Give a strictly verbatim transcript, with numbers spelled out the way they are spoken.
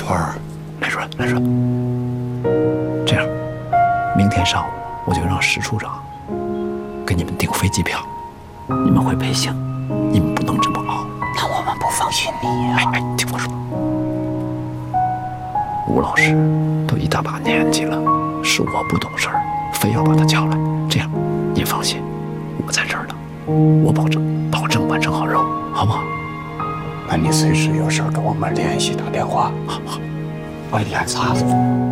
团儿， 来说来说，这样，明天上午我就让石处长给你们订飞机票，你们回北京，你们不能这么熬。 那我们不放心你呀、 哎哎，听我说，吴老师都一大把年纪了，是我不懂事儿，非要把他叫来。这样，您放心，我在这儿呢，我保证保证完成好任务，好不好？ 那你随时有事跟我们联系，打电话。 好好， 我脸擦子。